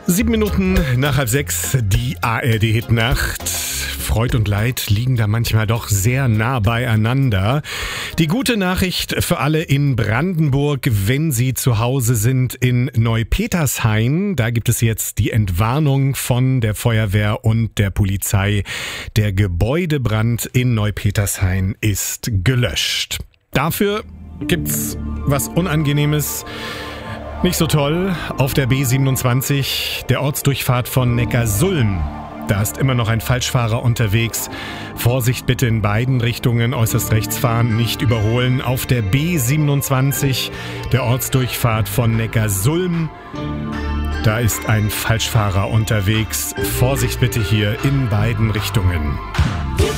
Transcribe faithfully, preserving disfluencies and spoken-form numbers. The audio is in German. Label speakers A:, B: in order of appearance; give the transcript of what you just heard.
A: Sieben Minuten nach halb sechs, die A R D-Hit-Nacht. Freud und Leid liegen da manchmal doch sehr nah beieinander. Die gute Nachricht für alle in Brandenburg, wenn Sie zu Hause sind in Neupetershain. Da gibt es jetzt die Entwarnung von der Feuerwehr und der Polizei. Der Gebäudebrand in Neupetershain ist gelöscht. Dafür gibt's was Unangenehmes. Nicht so toll, auf der B siebenundzwanzig, der Ortsdurchfahrt von Neckarsulm. Da ist immer noch ein Falschfahrer unterwegs. Vorsicht bitte in beiden Richtungen, äußerst rechts fahren, nicht überholen. Auf der B siebenundzwanzig, der Ortsdurchfahrt von Neckarsulm. Da ist ein Falschfahrer unterwegs. Vorsicht bitte hier in beiden Richtungen.